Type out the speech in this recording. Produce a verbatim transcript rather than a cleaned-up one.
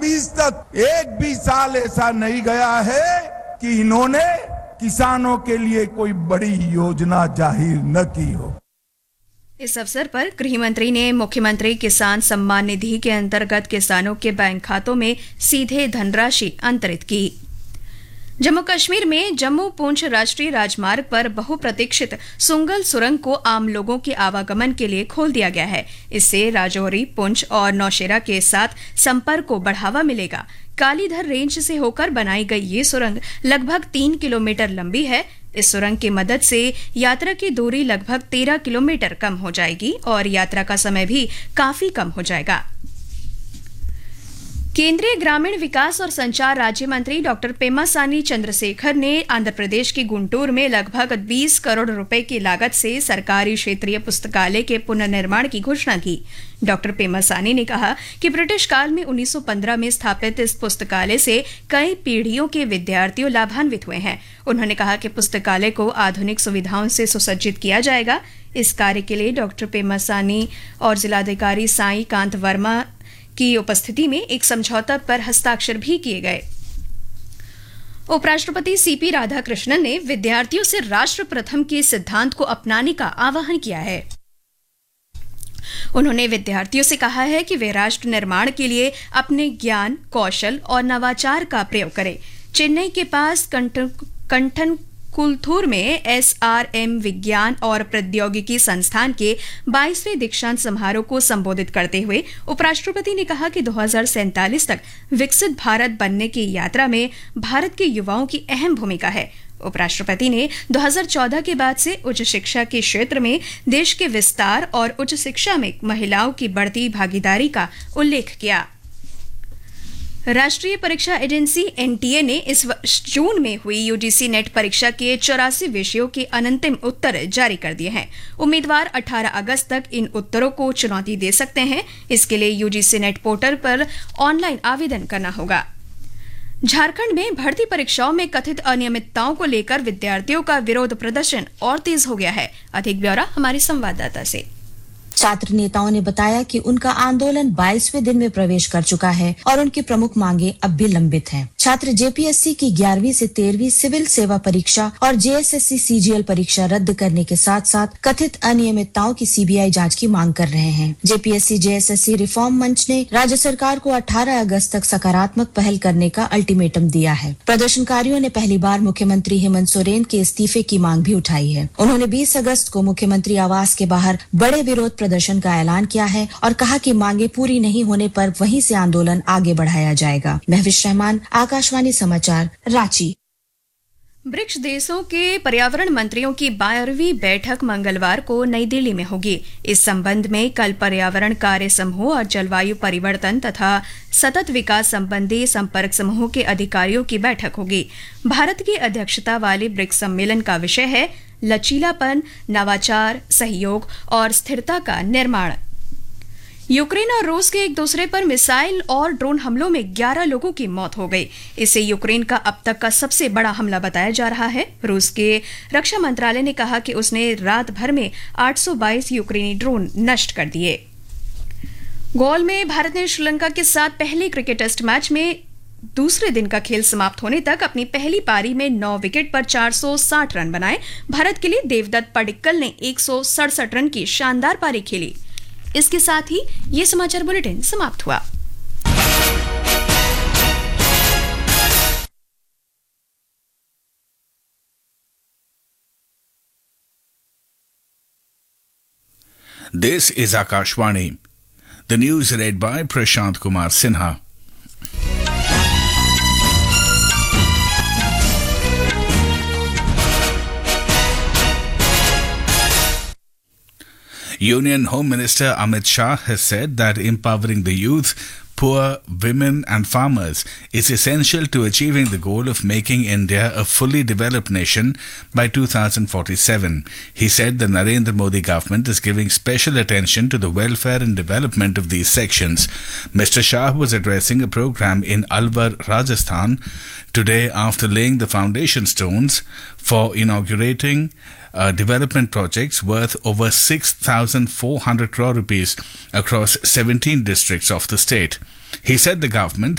बीस तक एक भी साल ऐसा नहीं गया है कि इन्होंने किसानों के लिए कोई बड़ी योजना जाहिर न की हो। इस अवसर पर गृह मंत्री ने मुख्यमंत्री किसान सम्मान निधि के अंतर्गत किसानों के बैंक खातों में सीधे धनराशि अंतरित की। जम्मू कश्मीर में जम्मू पुंछ राष्ट्रीय राजमार्ग पर बहुप्रतीक्षित सुंगल सुरंग को आम लोगों के आवागमन के लिए खोल दिया गया है। इससे राजौरी, पुंछ और नौशेरा के साथ संपर्क को बढ़ावा मिलेगा। कालीधर रेंज से होकर बनाई गई ये सुरंग लगभग तीन किलोमीटर लंबी है। इस सुरंग की मदद से यात्रा की दूरी लगभग तेरह किलोमीटर कम हो जाएगी और यात्रा का समय भी काफी कम हो जाएगा। केंद्रीय ग्रामीण विकास और संचार राज्य मंत्री डॉक्टर पेमासानी चंद्रशेखर ने आंध्र प्रदेश के गुंटूर में लगभग बीस करोड़ रुपए की लागत से सरकारी क्षेत्रीय पुस्तकालय के पुनर्निर्माण की घोषणा की। डॉक्टर पेमासानी ने कहा कि ब्रिटिश काल में उन्नीस सौ पंद्रह में स्थापित इस पुस्तकालय से कई पीढ़ियों के विद्यार्थियों लाभान्वित हुए हैं। उन्होंने कहा कि पुस्तकालय को आधुनिक सुविधाओं से सुसज्जित किया जाएगा। इस कार्य के लिए डॉक्टर पेमासानी और जिलाधिकारी साई कांत वर्मा की उपस्थिति में एक समझौता पर हस्ताक्षर भी किए गए। उपराष्ट्रपति सीपी राधाकृष्णन ने विद्यार्थियों से राष्ट्र प्रथम के सिद्धांत को अपनाने का आह्वान किया है। उन्होंने विद्यार्थियों से कहा है कि वे राष्ट्र निर्माण के लिए अपने ज्ञान, कौशल और नवाचार का प्रयोग करें। चेन्नई के पास कंठन कुलथूर में एसआरएम विज्ञान और प्रौद्योगिकी संस्थान के बाईसवें दीक्षांत समारोह को संबोधित करते हुए उपराष्ट्रपति ने कहा कि दो हज़ार सैंतालीस तक विकसित भारत बनने की यात्रा में भारत के युवाओं की अहम भूमिका है। उपराष्ट्रपति ने दो हज़ार चौदह के बाद से उच्च शिक्षा के क्षेत्र में देश के विस्तार और उच्च शिक्षा में महिलाओं की बढ़ती भागीदारी का उल्लेख किया। राष्ट्रीय परीक्षा एजेंसी एनटीए ने इस वर्ष जून में हुई यूजीसी नेट परीक्षा के चौरासी विषयों के अंतिम उत्तर जारी कर दिए हैं। उम्मीदवार अठारह अगस्त तक इन उत्तरों को चुनौती दे सकते हैं। इसके लिए यूजीसी नेट पोर्टल पर ऑनलाइन आवेदन करना होगा। झारखंड में भर्ती परीक्षाओं में कथित अनियमितताओं को लेकर विद्यार्थियों का विरोध प्रदर्शन और तेज हो गया है। अधिक ब्यौरा हमारे संवाददाता से। छात्र नेताओं ने बताया कि उनका आंदोलन बाईसवें दिन में प्रवेश कर चुका है और उनकी प्रमुख मांगे अब भी लंबित हैं। छात्र जेपीएससी की ग्यारहवीं से तेरहवीं सिविल सेवा परीक्षा और जेएसएससी सीजीएल परीक्षा रद्द करने के साथ साथ कथित अनियमितताओं की सीबीआई जांच की मांग कर रहे हैं। जेपीएससी जेएसएससी रिफॉर्म मंच ने राज्य सरकार को अठारह अगस्त तक सकारात्मक पहल करने का अल्टीमेटम दिया है। प्रदर्शनकारियों ने पहली बार मुख्यमंत्री हेमंत सोरेन के इस्तीफे की मांग भी उठाई है। उन्होंने बीस अगस्त को मुख्यमंत्री आवास के बाहर बड़े विरोध प्रदर्शन का ऐलान किया है और कहा कि मांगे पूरी नहीं होने पर वहीं से आंदोलन आगे बढ़ाया जाएगा। महविश रहमान, आकाशवाणी समाचार, रांची। ब्रिक्स देशों के पर्यावरण मंत्रियों की बारहवीं बैठक मंगलवार को नई दिल्ली में होगी। इस संबंध में कल पर्यावरण कार्य समूह और जलवायु परिवर्तन तथा सतत विकास संबंधी संपर्क समूह के अधिकारियों की बैठक होगी। भारत की अध्यक्षता वाले ब्रिक्स सम्मेलन का विषय है लचीलापन, नवाचार, सहयोग और स्थिरता का निर्माण। यूक्रेन और रूस के एक दूसरे पर मिसाइल और ड्रोन हमलों में ग्यारह लोगों की मौत हो गई। इसे यूक्रेन का अब तक का सबसे बड़ा हमला बताया जा रहा है। रूस के रक्षा मंत्रालय ने कहा कि उसने रात भर में आठ सौ बाईस यूक्रेनी ड्रोन नष्ट कर दिए। गोल में भारत ने श्रीलंका के साथ पहले क्रिकेट टेस्ट मैच में दूसरे दिन का खेल समाप्त होने तक अपनी पहली पारी में नौ विकेट पर चार सौ साठ रन बनाए। भारत के लिए देवदत्त पडिक्कल ने एक सौ सड़सठ रन की शानदार पारी खेली। इसके साथ ही ये समाचार बुलेटिन समाप्त हुआ। This is Akashvani. The news read by Prashant Kumar Sinha. Union Home Minister Amit Shah has said that empowering the youth, poor, women and farmers is essential to achieving the goal of making India a fully developed nation by two thousand forty-seven. He said the Narendra Modi government is giving special attention to the welfare and development of these sections. Mister Shah was addressing a program in Alwar, Rajasthan today after laying the foundation stones for inaugurating Uh, development projects worth over six thousand four hundred crore rupees across seventeen districts of the state. He said the government